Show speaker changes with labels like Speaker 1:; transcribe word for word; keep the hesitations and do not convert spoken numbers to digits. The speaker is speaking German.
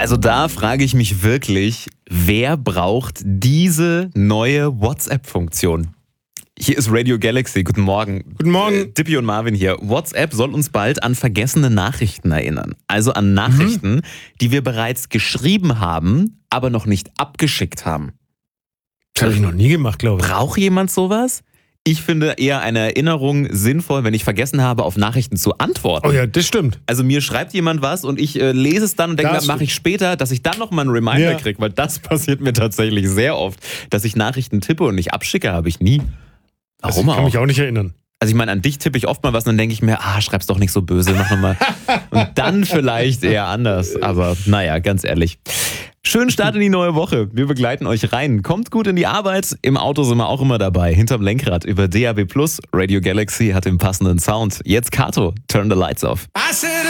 Speaker 1: Also da frage ich mich wirklich, wer braucht diese neue WhatsApp-Funktion? Hier ist Radio Galaxy, guten Morgen.
Speaker 2: Guten Morgen.
Speaker 1: Äh, Dippy und Marvin hier. WhatsApp soll uns bald an vergessene Nachrichten erinnern. Also an Nachrichten, mhm. die wir bereits geschrieben haben, aber noch nicht abgeschickt haben.
Speaker 2: Das habe ich noch nie gemacht, glaube ich.
Speaker 1: Braucht jemand sowas? Ich finde eher eine Erinnerung sinnvoll, wenn ich vergessen habe, auf Nachrichten zu antworten.
Speaker 2: Oh ja, das stimmt.
Speaker 1: Also mir schreibt jemand was und ich äh, lese es dann und denke, mache ich später, dass ich dann nochmal einen Reminder
Speaker 2: ja.
Speaker 1: kriege, weil das passiert mir tatsächlich sehr oft, dass ich Nachrichten tippe und nicht abschicke, habe ich nie. Warum
Speaker 2: also ich kann
Speaker 1: auch?
Speaker 2: mich auch nicht erinnern.
Speaker 1: Also ich meine, an dich tippe ich oft mal was und dann denke ich mir, ah, schreib's doch nicht so böse, mach nochmal. Und dann vielleicht eher anders, aber naja, ganz ehrlich. Schönen Start in die neue Woche. Wir begleiten euch rein. Kommt gut in die Arbeit. Im Auto sind wir auch immer dabei. Hinterm Lenkrad über D A B plus. Radio Galaxy hat den passenden Sound. Jetzt Kato. Turn the lights off.